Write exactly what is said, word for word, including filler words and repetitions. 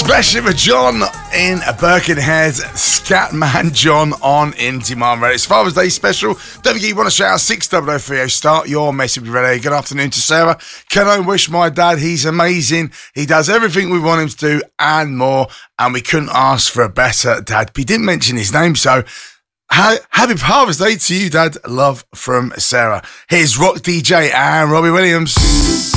Especially for John in Birkenhead, Scatman John on In Demand Radio. It's Father's Day special. Don't forget you want to shout out six double oh three oh. Start your message ready. Good afternoon to Sarah. Can I wish my dad? He's amazing. He does everything we want him to do and more. And we couldn't ask for a better dad. But he didn't mention his name, so ha- happy Father's Day to you, Dad. Love from Sarah. Here's Rock D J and Robbie Williams.